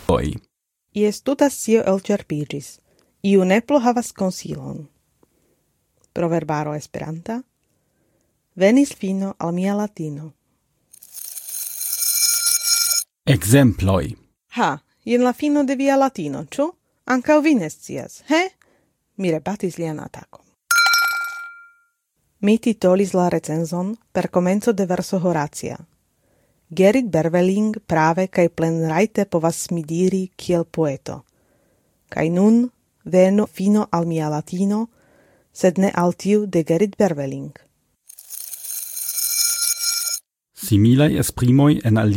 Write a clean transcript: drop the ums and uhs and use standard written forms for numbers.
Oi. Ies tuta scio elĉerpigis. Iu neplo havas konsilon. Proverbaro Esperanta. Venis fino al mia latino. Exemploi. Ha, jen la fino de via latino, ĉu? Ankaŭ vi ne scias, he? Mi rebatis lian atakon. Mi titolis la recenzon per komenco de verso Horacia. Gerrit Berveling prave kaj plenrajte povas mi diri kiel poeto. Kaj nun venu fino al mia latino, sed ne al tiu de Gerrit Berveling. Similaj esprimoj en